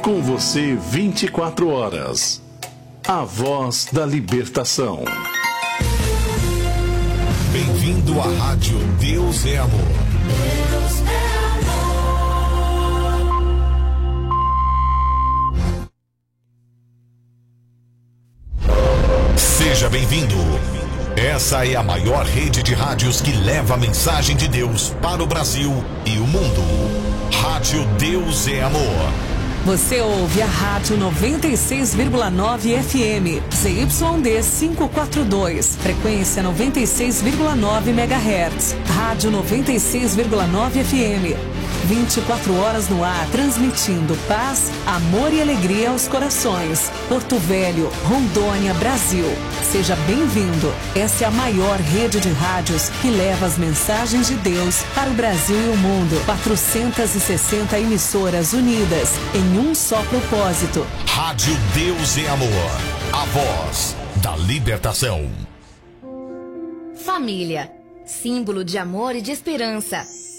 Com você 24 horas. A voz da libertação. Bem-vindo à Rádio Deus é Amor. Deus é amor. Seja bem-vindo. Essa é a maior rede de rádios que leva a mensagem de Deus para o Brasil e o mundo. Rádio Deus é Amor. Você ouve a Rádio 96,9 FM, ZYD 542, frequência 96,9 MHz. Rádio 96,9 FM. 24 horas no ar, transmitindo paz, amor e alegria aos corações. Porto Velho, Rondônia, Brasil. Seja bem-vindo. Essa é a maior rede de rádios que leva as mensagens de Deus para o Brasil e o mundo. 460 emissoras unidas em um só propósito. Rádio Deus é Amor. A voz da libertação. Família, símbolo de amor e de esperança.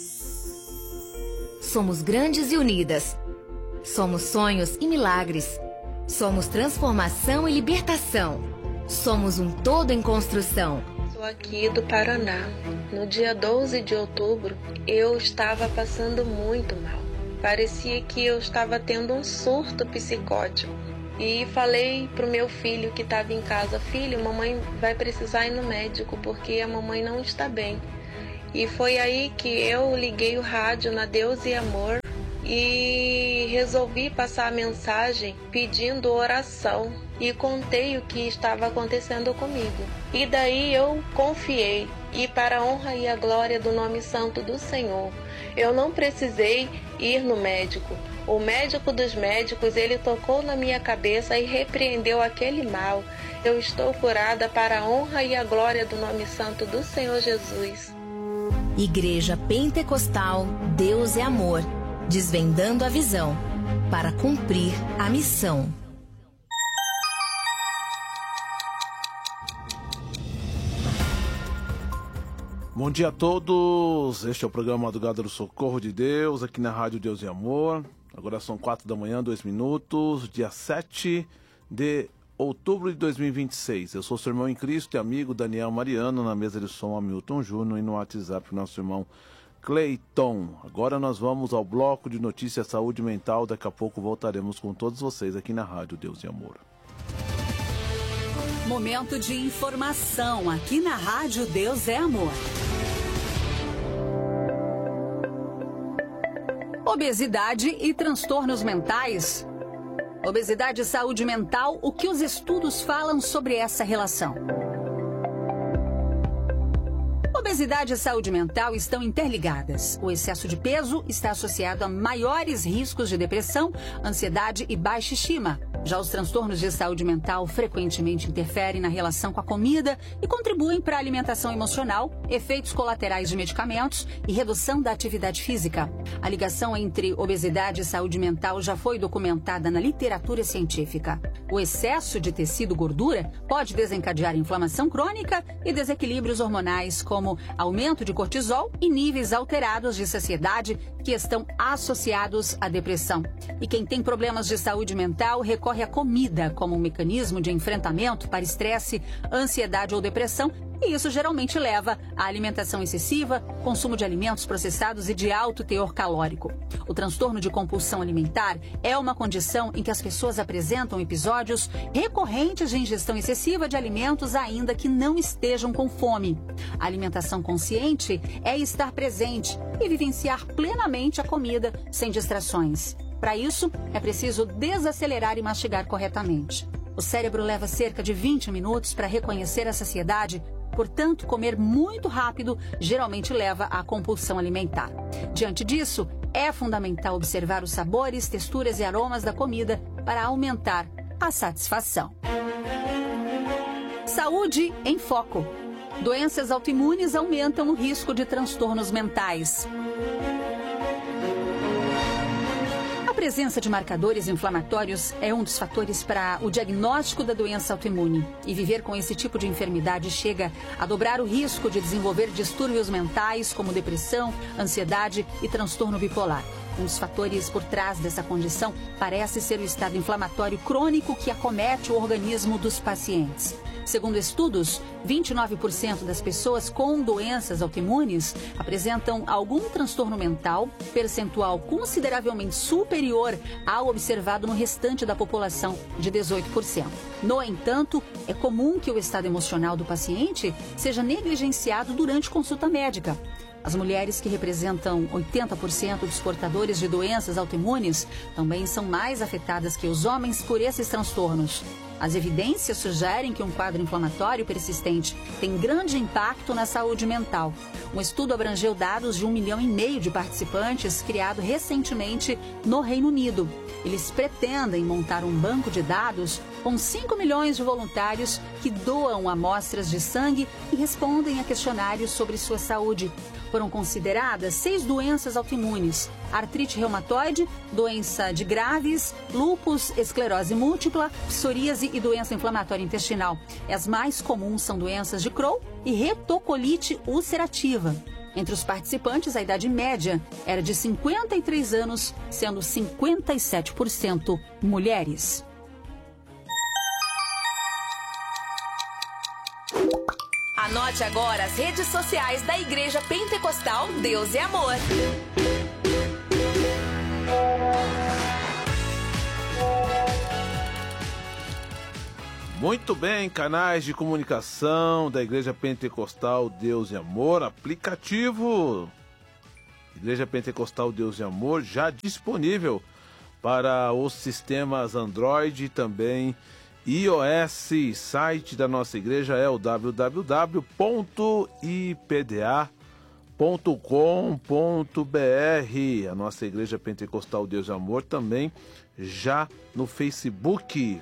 Somos grandes e unidas. Somos sonhos e milagres. Somos transformação e libertação. Somos um todo em construção. Sou aqui do Paraná. No dia 12 de outubro, eu estava passando muito mal. Parecia que eu estava tendo um surto psicótico. E falei pro meu filho que estava em casa: filho, mamãe vai precisar ir no médico porque a mamãe não está bem. E foi aí que eu liguei o rádio na Deus e Amor e resolvi passar a mensagem pedindo oração e contei o que estava acontecendo comigo. E daí eu confiei, e para a honra e a glória do nome santo do Senhor, eu não precisei ir no médico. O médico dos médicos, ele tocou na minha cabeça e repreendeu aquele mal. Eu estou curada para a honra e a glória do nome santo do Senhor Jesus. Igreja Pentecostal Deus é Amor, desvendando a visão para cumprir a missão. Bom dia a todos, este é o programa Madrugada do Socorro de Deus, aqui na Rádio Deus e Amor. Agora são 4 da manhã, 2 minutos, dia 7 de outubro de 2026. Eu sou seu irmão em Cristo e amigo Daniel Mariano, na mesa de som Hamilton Júnior e no WhatsApp o nosso irmão Cleiton. Agora nós vamos ao bloco de notícias saúde mental, daqui a pouco voltaremos com todos vocês aqui na Rádio Deus e Amor. Momento de informação aqui na Rádio Deus é Amor. Obesidade e transtornos mentais. Obesidade e saúde mental, o que os estudos falam sobre essa relação? Obesidade e saúde mental estão interligadas. O excesso de peso está associado a maiores riscos de depressão, ansiedade e baixa estima. Já os transtornos de saúde mental frequentemente interferem na relação com a comida e contribuem para a alimentação emocional, efeitos colaterais de medicamentos e redução da atividade física. A ligação entre obesidade e saúde mental já foi documentada na literatura científica. O excesso de tecido gordura pode desencadear inflamação crônica e desequilíbrios hormonais, como aumento de cortisol e níveis alterados de saciedade, que estão associados à depressão. E quem tem problemas de saúde mental recorre à comida como um mecanismo de enfrentamento para estresse, ansiedade ou depressão, e isso geralmente leva à alimentação excessiva, consumo de alimentos processados e de alto teor calórico. O transtorno de compulsão alimentar é uma condição em que as pessoas apresentam episódios recorrentes de ingestão excessiva de alimentos, ainda que não estejam com fome. A alimentação consciente é estar presente e vivenciar plenamente a comida sem distrações. Para isso, é preciso desacelerar e mastigar corretamente. O cérebro leva cerca de 20 minutos para reconhecer a saciedade. Portanto, comer muito rápido geralmente leva à compulsão alimentar. Diante disso, é fundamental observar os sabores, texturas e aromas da comida para aumentar a satisfação. Saúde em foco. Doenças autoimunes aumentam o risco de transtornos mentais. A presença de marcadores inflamatórios é um dos fatores para o diagnóstico da doença autoimune. E viver com esse tipo de enfermidade chega a dobrar o risco de desenvolver distúrbios mentais como depressão, ansiedade e transtorno bipolar. Um dos fatores por trás dessa condição parece ser o estado inflamatório crônico que acomete o organismo dos pacientes. Segundo estudos, 29% das pessoas com doenças autoimunes apresentam algum transtorno mental, percentual consideravelmente superior ao observado no restante da população, de 18%. No entanto, é comum que o estado emocional do paciente seja negligenciado durante consulta médica. As mulheres, que representam 80% dos portadores de doenças autoimunes, também são mais afetadas que os homens por esses transtornos. As evidências sugerem que um quadro inflamatório persistente tem grande impacto na saúde mental. Um estudo abrangeu dados de 1,5 milhão de participantes, criado recentemente no Reino Unido. Eles pretendem montar um banco de dados com 5 milhões de voluntários que doam amostras de sangue e respondem a questionários sobre sua saúde. Foram consideradas 6 doenças autoimunes: artrite reumatoide, doença de Graves, lúpus, esclerose múltipla, psoríase e doença inflamatória intestinal. As mais comuns são doenças de Crohn e retocolite ulcerativa. Entre os participantes, a idade média era de 53 anos, sendo 57% mulheres. Anote agora as redes sociais da Igreja Pentecostal Deus é Amor. Muito bem, canais de comunicação da Igreja Pentecostal Deus e Amor, aplicativo Igreja Pentecostal Deus e Amor já disponível para os sistemas Android e também iOS. Site da nossa igreja é o www.ipda.com.br. A nossa Igreja Pentecostal Deus e Amor também já no Facebook,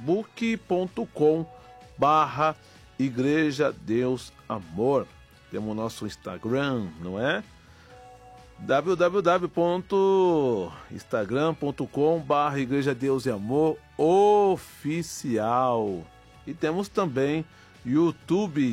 facebook.com/Igreja Deus Amor. Temos o nosso Instagram, não é? www.instagram.com/Igreja Deus e Amor Oficial. E temos também YouTube,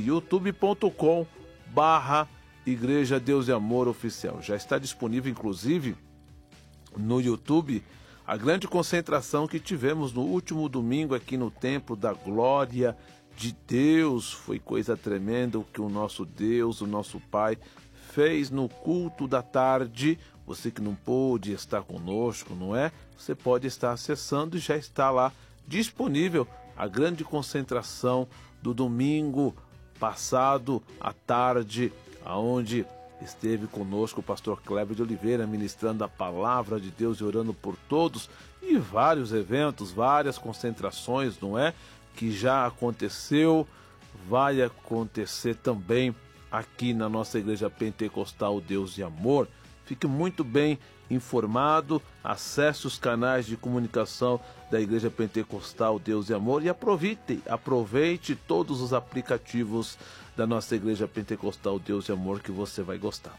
youtube.com/Igreja Deus e Amor Oficial. Já está disponível, inclusive, no YouTube, a grande concentração que tivemos no último domingo aqui no Templo da Glória de Deus. Foi coisa tremenda o que o nosso Deus, o nosso Pai, fez no culto da tarde. Você que não pôde estar conosco, não é? Você pode estar acessando e já está lá disponível a grande concentração do domingo passado à tarde, aonde esteve conosco o pastor Kleber de Oliveira ministrando a palavra de Deus e orando por todos, e vários eventos, várias concentrações, não é? Que já aconteceu, vai acontecer também aqui na nossa Igreja Pentecostal Deus e Amor. Fique muito bem informado, acesse os canais de comunicação da Igreja Pentecostal Deus e Amor e aproveite todos os aplicativos da nossa Igreja Pentecostal Deus e Amor que você vai gostar.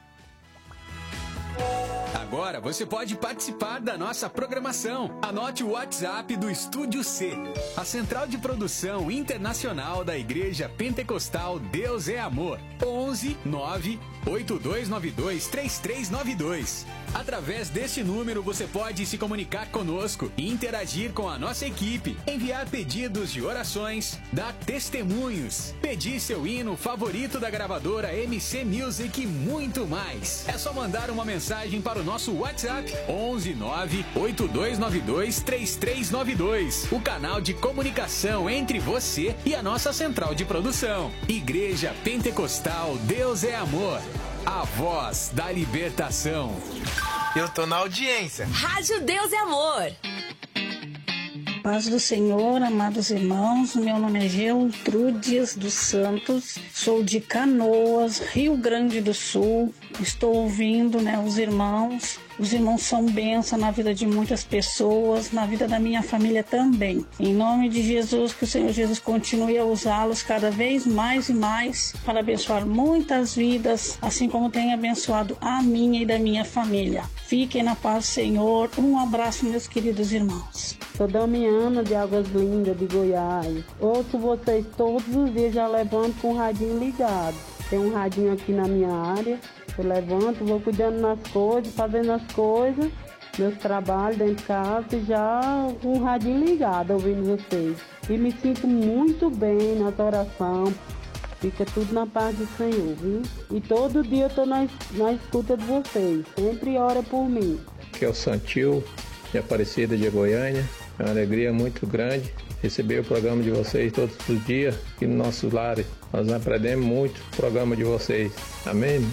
Agora você pode participar da nossa programação. Anote o WhatsApp do Estúdio C, a central de produção internacional da Igreja Pentecostal Deus é Amor. 11 9 8292 3392. Através deste número você pode se comunicar conosco e interagir com a nossa equipe, enviar pedidos de orações, dar testemunhos, pedir seu hino favorito da gravadora MC Music e muito mais. É só mandar uma mensagem para o nosso WhatsApp 11 9 8292 3392. O canal de comunicação entre você e a nossa central de produção. Igreja Pentecostal Deus é Amor. A voz da libertação. Eu tô na audiência. Rádio Deus é Amor. Paz do Senhor, amados irmãos, meu nome é Gertrudes dos Santos, sou de Canoas, Rio Grande do Sul. Estou ouvindo, os irmãos Os irmãos são bênção na vida de muitas pessoas, na vida da minha família também. Em nome de Jesus, que o Senhor Jesus continue a usá-los cada vez mais e mais para abençoar muitas vidas, assim como tem abençoado a minha e da minha família. Fiquem na paz do Senhor. Um abraço, meus queridos irmãos. Sou Damiana de Águas Lindas, de Goiás. Ouço vocês todos os dias, já levanto com o radinho ligado. Tem um radinho aqui na minha área. Eu levanto, vou cuidando nas coisas, fazendo as coisas, meus trabalhos dentro de casa e já com o radinho ligado, ouvindo vocês. E me sinto muito bem nas orações. Fica tudo na paz do Senhor, viu? E todo dia eu estou na escuta de vocês. Sempre ora por mim. Que é o Santil, de Aparecida de Goiânia. É uma alegria muito grande receber o programa de vocês todos os dias aqui no nosso lar. Nós aprendemos muito o programa de vocês. Amém?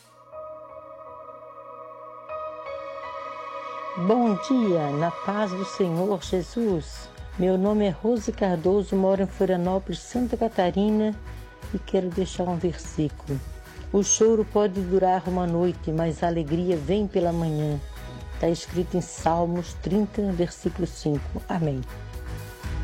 Bom dia, na paz do Senhor Jesus. Meu nome é Rose Cardoso, moro em Florianópolis, Santa Catarina e quero deixar um versículo. O choro pode durar uma noite, mas a alegria vem pela manhã. Está escrito em Salmos 30, versículo 5. Amém.